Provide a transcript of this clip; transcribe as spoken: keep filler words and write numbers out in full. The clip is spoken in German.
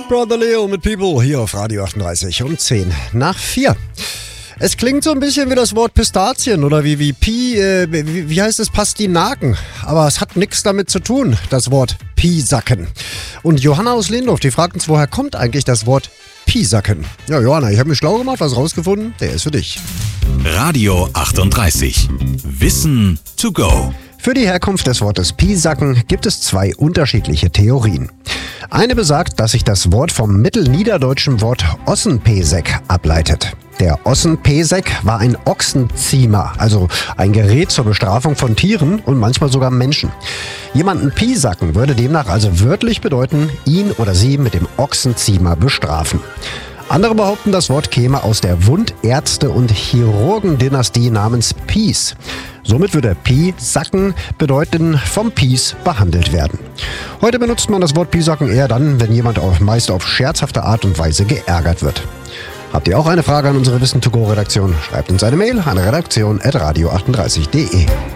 Brother Leo mit People hier auf Radio achtunddreißig um zehn nach vier. Es klingt so ein bisschen wie das Wort Pistazien oder wie, wie Pi, äh, wie, wie heißt es, Pastinaken. Aber es hat nichts damit zu tun, das Wort Pisacken. Und Johanna aus Lehndorf, die fragt uns, woher kommt eigentlich das Wort Pisacken? Ja, Johanna, ich habe mich schlau gemacht, was rausgefunden, der ist für dich. Radio achtunddreißig. Wissen to go. Für die Herkunft des Wortes Pisacken gibt es zwei unterschiedliche Theorien. Eine besagt, dass sich das Wort vom mittelniederdeutschen Wort Ossenpesek ableitet. Der Ossenpesek war ein Ochsenziemer, also ein Gerät zur Bestrafung von Tieren und manchmal sogar Menschen. Jemanden piesacken würde demnach also wörtlich bedeuten, ihn oder sie mit dem Ochsenziemer bestrafen. Andere behaupten, das Wort käme aus der Wundärzte- und Chirurgendynastie namens Pies. Somit würde Piesacken bedeuten, vom Pies behandelt werden. Heute benutzt man das Wort Piesacken eher dann, wenn jemand auch meist auf scherzhafte Art und Weise geärgert wird. Habt ihr auch eine Frage an unsere Wissen to go Redaktion? Schreibt uns eine Mail an redaktion at radio achtunddreißig punkt de.